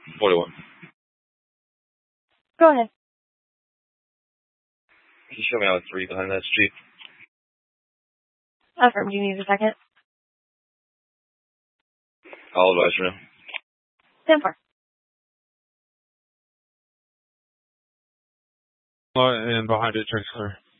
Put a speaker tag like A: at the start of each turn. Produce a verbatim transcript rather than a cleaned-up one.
A: forty-one.
B: Go ahead.
A: Can you show me out three behind that street?
B: Affirm. Do you need a second?
A: I'll advise for now.
B: ten four.
C: And behind it, transfer.